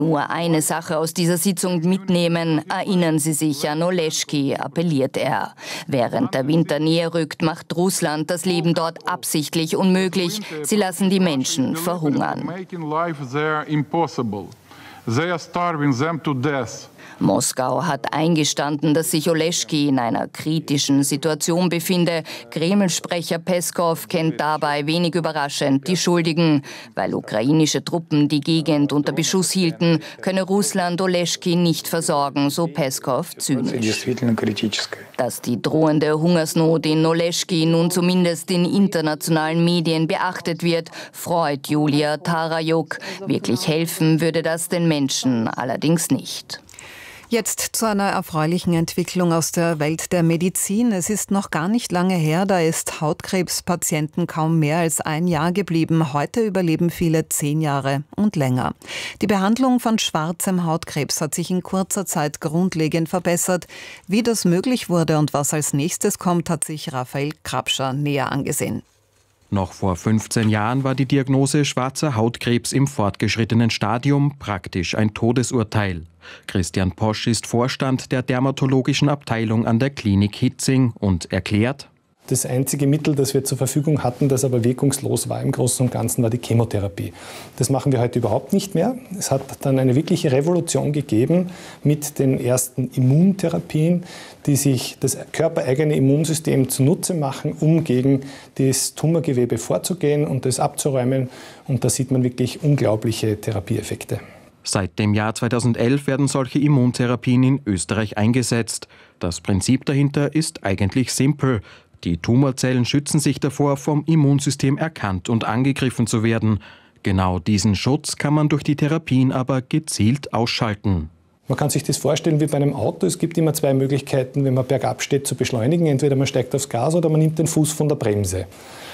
Nur eine Sache aus dieser Sitzung mitnehmen. Erinnern Sie sich an Oleschky, appelliert er. Während der Winter näher rückt, macht Russland das Leben dort absichtlich unmöglich. Sie lassen die Menschen verhungern. Moskau hat eingestanden, dass sich Oleschky in einer kritischen Situation befinde. Kreml-Sprecher Peskow kennt dabei wenig überraschend die Schuldigen. Weil ukrainische Truppen die Gegend unter Beschuss hielten, könne Russland Oleschky nicht versorgen, so Peskow zynisch. Dass die drohende Hungersnot in Oleschky nun zumindest in internationalen Medien beachtet wird, freut Julia Tarajuk. Wirklich helfen würde das den Menschen allerdings nicht. Jetzt zu einer erfreulichen Entwicklung aus der Welt der Medizin. Es ist noch gar nicht lange her, da ist Hautkrebspatienten kaum mehr als 1 Jahr geblieben. Heute überleben viele 10 Jahre und länger. Die Behandlung von schwarzem Hautkrebs hat sich in kurzer Zeit grundlegend verbessert. Wie das möglich wurde und was als nächstes kommt, hat sich Raphael Krapscher näher angesehen. Noch vor 15 Jahren war die Diagnose schwarzer Hautkrebs im fortgeschrittenen Stadium praktisch ein Todesurteil. Christian Posch ist Vorstand der dermatologischen Abteilung an der Klinik Hitzing und erklärt: Das einzige Mittel, das wir zur Verfügung hatten, das aber wirkungslos war im Großen und Ganzen, war die Chemotherapie. Das machen wir heute überhaupt nicht mehr. Es hat dann eine wirkliche Revolution gegeben mit den ersten Immuntherapien, die sich das körpereigene Immunsystem zunutze machen, um gegen das Tumorgewebe vorzugehen und das abzuräumen. Und da sieht man wirklich unglaubliche Therapieeffekte. Seit dem Jahr 2011 werden solche Immuntherapien in Österreich eingesetzt. Das Prinzip dahinter ist eigentlich simpel. Die Tumorzellen schützen sich davor, vom Immunsystem erkannt und angegriffen zu werden. Genau diesen Schutz kann man durch die Therapien aber gezielt ausschalten. Man kann sich das vorstellen wie bei einem Auto. Es gibt immer 2 Möglichkeiten, wenn man bergab steht, zu beschleunigen. Entweder man steigt aufs Gas oder man nimmt den Fuß von der Bremse.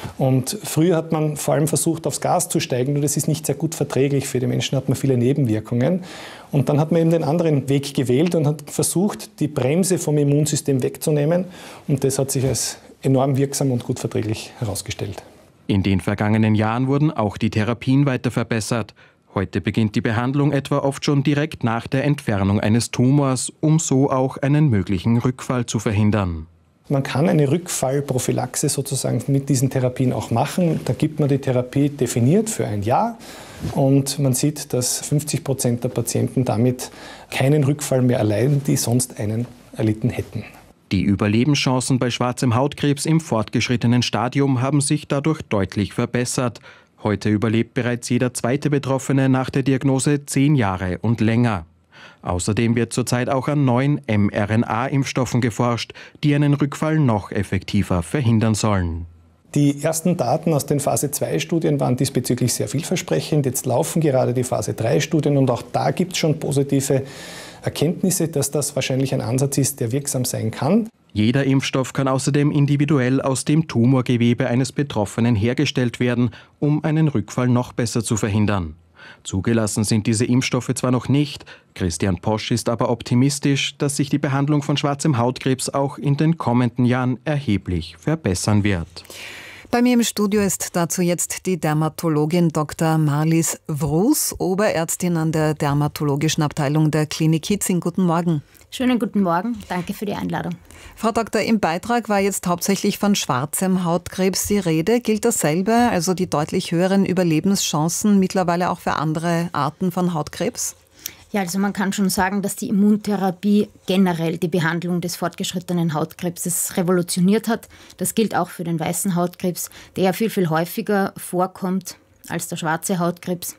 Und früher hat man vor allem versucht, aufs Gas zu steigen, nur das ist nicht sehr gut verträglich. Für die Menschen hat man viele Nebenwirkungen. Und dann hat man eben den anderen Weg gewählt und hat versucht, die Bremse vom Immunsystem wegzunehmen. Und das hat sich als enorm wirksam und gut verträglich herausgestellt. In den vergangenen Jahren wurden auch die Therapien weiter verbessert. Heute beginnt die Behandlung etwa oft schon direkt nach der Entfernung eines Tumors, um so auch einen möglichen Rückfall zu verhindern. Man kann eine Rückfallprophylaxe sozusagen mit diesen Therapien auch machen. Da gibt man die Therapie definiert für 1 Jahr und man sieht, dass 50% der Patienten damit keinen Rückfall mehr erleiden, die sonst einen erlitten hätten. Die Überlebenschancen bei schwarzem Hautkrebs im fortgeschrittenen Stadium haben sich dadurch deutlich verbessert. Heute überlebt bereits jeder 2. Betroffene nach der Diagnose 10 Jahre und länger. Außerdem wird zurzeit auch an neuen mRNA-Impfstoffen geforscht, die einen Rückfall noch effektiver verhindern sollen. Die ersten Daten aus den Phase-2-Studien waren diesbezüglich sehr vielversprechend. Jetzt laufen gerade die Phase-3-Studien und auch da gibt es schon positive Erkenntnisse, dass das wahrscheinlich ein Ansatz ist, der wirksam sein kann. Jeder Impfstoff kann außerdem individuell aus dem Tumorgewebe eines Betroffenen hergestellt werden, um einen Rückfall noch besser zu verhindern. Zugelassen sind diese Impfstoffe zwar noch nicht, Christian Posch ist aber optimistisch, dass sich die Behandlung von schwarzem Hautkrebs auch in den kommenden Jahren erheblich verbessern wird. Bei mir im Studio ist dazu jetzt die Dermatologin Dr. Marlies Wrus, Oberärztin an der dermatologischen Abteilung der Klinik Hitzing. Guten Morgen. Schönen guten Morgen, danke für die Einladung. Frau Doktor, im Beitrag war jetzt hauptsächlich von schwarzem Hautkrebs die Rede. Gilt dasselbe, also die deutlich höheren Überlebenschancen mittlerweile auch für andere Arten von Hautkrebs? Ja, also man kann schon sagen, dass die Immuntherapie generell die Behandlung des fortgeschrittenen Hautkrebses revolutioniert hat. Das gilt auch für den weißen Hautkrebs, der ja viel, viel häufiger vorkommt als der schwarze Hautkrebs.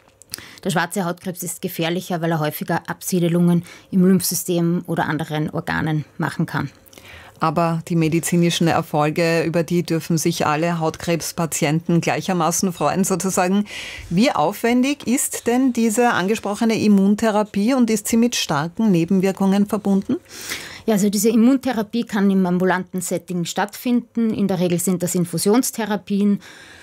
Der schwarze Hautkrebs ist gefährlicher, weil er häufiger Absiedelungen im Lymphsystem oder anderen Organen machen kann. Aber die medizinischen Erfolge, über die dürfen sich alle Hautkrebspatienten gleichermaßen freuen, sozusagen. Wie aufwendig ist denn diese angesprochene Immuntherapie und ist sie mit starken Nebenwirkungen verbunden? Ja, also diese Immuntherapie kann im ambulanten Setting stattfinden. In der Regel sind das Infusionstherapien.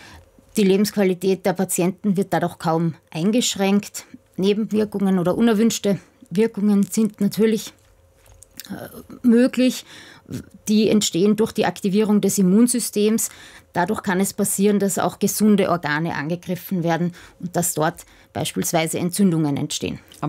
Die Lebensqualität der Patienten wird dadurch kaum eingeschränkt. Nebenwirkungen oder unerwünschte Wirkungen sind natürlich möglich. Die entstehen durch die Aktivierung des Immunsystems. Dadurch kann es passieren, dass auch gesunde Organe angegriffen werden und dass dort beispielsweise Entzündungen entstehen.